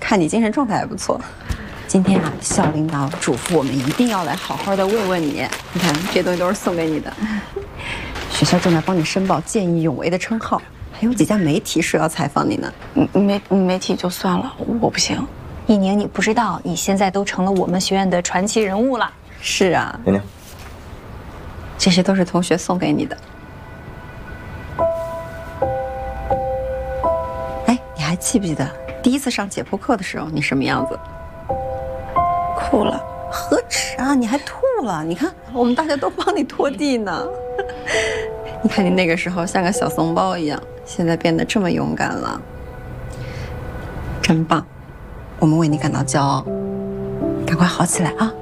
看你精神状态还不错。今天啊，校领导嘱咐我们一定要来好好的问问你。你看，这些东西都是送给你的。学校正在帮你申报见义勇为的称号，还有几家媒体说要采访你呢。 媒体就算了，我不行。 一宁，你不知道，你现在都成了我们学院的传奇人物了。 是啊， 宁宁， 这些都是同学送给你的。哎，你还记不记得第一次上解剖课的时候你什么样子？ 哭了。 何止啊，你还吐了！你看，我们大家都帮你拖地呢。你看你那个时候像个小怂包一样，现在变得这么勇敢了，真棒！我们为你感到骄傲。赶快好起来啊！